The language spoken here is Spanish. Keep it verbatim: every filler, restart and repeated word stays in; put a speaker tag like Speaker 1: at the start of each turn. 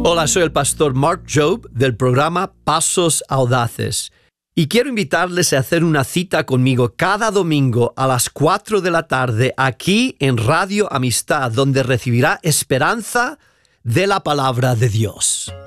Speaker 1: Hola, soy el pastor Mark Jobe del programa Pasos Audaces y quiero invitarles a hacer una cita conmigo cada domingo a las cuatro de la tarde aquí en Radio Amistad, donde recibirá esperanza de la palabra de Dios.